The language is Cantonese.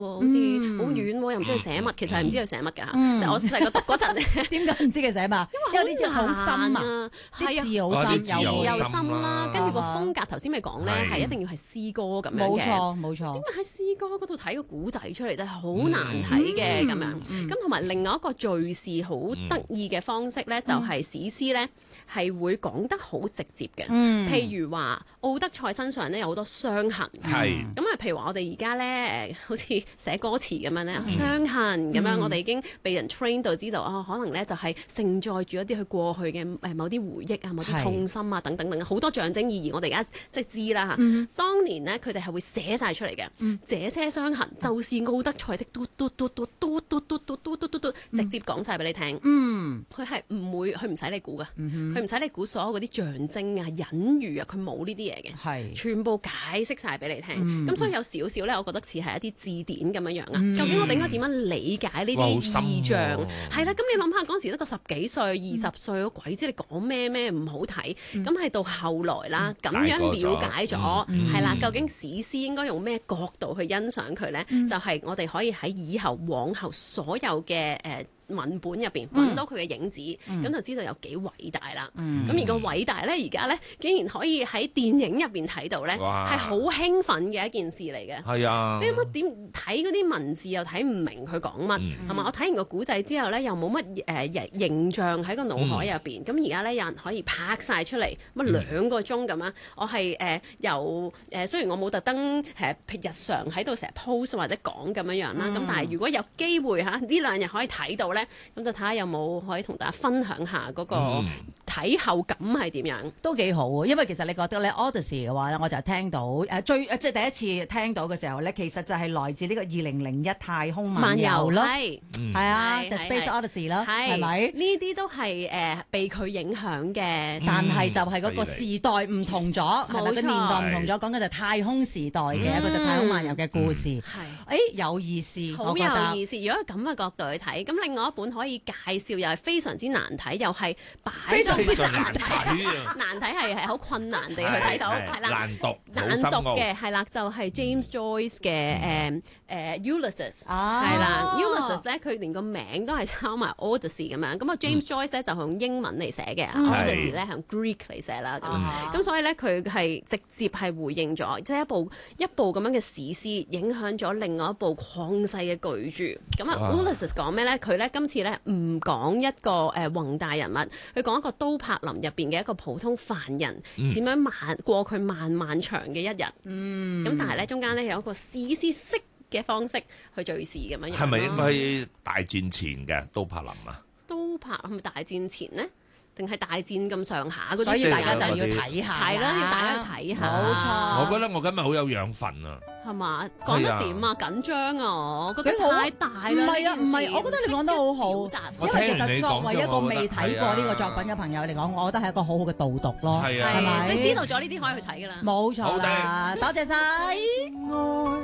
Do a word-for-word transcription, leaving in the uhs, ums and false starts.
好似好遠喎，又唔知佢寫乜，其實係唔知佢寫乜㗎嚇。就我細個讀嗰陣， 點解唔知佢寫乜？因為呢啲好深啊，啲字好深， 字又深深啦。跟住個風格頭先咪講咧，係一定要係詩歌咁樣嘅。 冇錯冇錯。 點解喺詩歌嗰度睇個古仔出嚟真係好難睇嘅咁樣？咁同埋另外一個敘事好得意嘅方式咧，就係史詩咧係會講得好直接嘅。譬如話奧德賽身上咧有好多傷痕，咁啊，譬如話我哋而家咧誒好似寫歌詞咁樣咧，傷痕咁樣，我哋已經被人 train 到知道啊，可能咧就係承載住一啲佢過去嘅誒某啲回憶啊、某啲痛心啊等等等，好多象徵意義。我哋而家即係知啦嚇。當年咧，佢哋係會寫晒出嚟嘅。這些傷痕就是奧德賽的嘟嘟嘟嘟嘟嘟嘟嘟嘟嘟嘟嘟，直接講晒俾你聽。嗯，佢係唔會，佢唔使你估嘅，佢唔使你估所有嗰啲象徵啊、隱喻啊，佢冇呢啲嘢嘅，係全部解釋晒俾你聽。咁所以有少少咧，我覺得似係一啲字典咁樣樣啊。究竟我哋應該點樣理解呢啲意象？係啦，咁你諗下嗰陣時得個十幾歲、二十歲，鬼知你講咩咩唔好睇。咁係到後來啦，咁樣了解咗，係啦，究竟史詩應該用咩角度去欣賞佢咧？就係我哋可以喺以後往後所有嘅誒文本入邊揾到佢嘅影子，咁、嗯、就知道有幾偉大啦。咁、嗯、而個偉大咧，而家咧竟然可以喺電影入邊睇到咧，係好興奮嘅一件事嚟嘅。係啊，你有冇點睇嗰啲文字又睇唔明佢講乜？係嘛、嗯？我睇完個古仔之後咧，又冇乜誒形象喺個腦海入邊。咁而家咧有人可以拍晒出嚟，乜兩個鐘咁樣？我係誒、呃、由誒、呃、雖然我冇特登誒日常喺度成日 post 或者講咁樣樣啦，咁、嗯、但係如果有機會嚇呢兩日可以睇到咧。咁就睇下有冇可以同大家分享下嗰個睇後感係點樣，嗯、 都幾好啊！因為其實你覺得咧 Odyssey 嘅話咧，我就聽到誒最即係第一次聽到嘅時候咧，其實就係來自呢個二零零一太空漫遊咯，係啊 The Space Odyssey 啦，係咪？呢啲都係誒被佢影響嘅， 嗯、但係就係嗰個時代唔同咗，係咪個年代唔同咗？講緊就太空時代嘅一個就太空漫遊嘅故事，係誒、嗯欸、有意思， 好有意思。如果咁嘅角度去睇，咁另外一本可以介紹又係非常之難睇，又係擺到難睇啊！難睇係係好困難地去睇到，係啦，難讀難讀嘅係啦，就係 James Joyce 嘅誒誒 Ulysses 係啦 Ulysses 咧，佢連個名都係抄埋 Odyssey 咁樣。咁啊 James Joyce 咧就用英文嚟寫嘅，Odyssey 咧係用 Greek 嚟寫啦。咁咁所以咧佢係直接係回應咗，即係一部一部咁樣嘅史詩，影響咗另外一部曠世嘅巨著。咁啊 Ulysses 講咩咧？佢咧今次咧唔講一個誒宏大人物，佢講一個都柏林入邊嘅一個普通犯人點、嗯、樣漫過佢漫漫長嘅一日。嗯，咁但係咧中間咧有一個史詩式嘅方式去敘事咁樣。 係咪應該大戰前嘅都柏林啊？ 都柏林係咪大戰前呢？定係大戰咁上下嗰啲？ 所以大家就要睇下， 係啦，要大家睇下。冇錯。 我覺得我今日好有養分啊！ 係嘛？講得點啊？緊張啊！我覺得太大啦。唔係啊，唔係，我覺得你講得好好。因為其實作為一個未睇過呢個作品嘅朋友嚟講，我覺得係一個好好嘅導讀咯。係咪？即係知道咗呢啲可以去睇㗎啦。 冇錯啦，多謝晒。